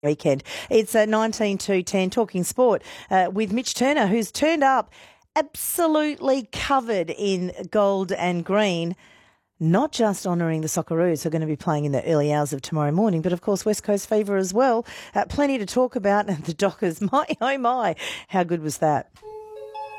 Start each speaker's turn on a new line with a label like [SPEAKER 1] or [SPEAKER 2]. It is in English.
[SPEAKER 1] weekend. It's 19 to 10 talking sport with Mitch Turner, who's turned up absolutely covered in gold and green. Not just honouring the Socceroos who are going to be playing in the early hours of tomorrow morning, but of course West Coast Fever as well. Plenty to talk about. And the Dockers, my oh my, how good was that?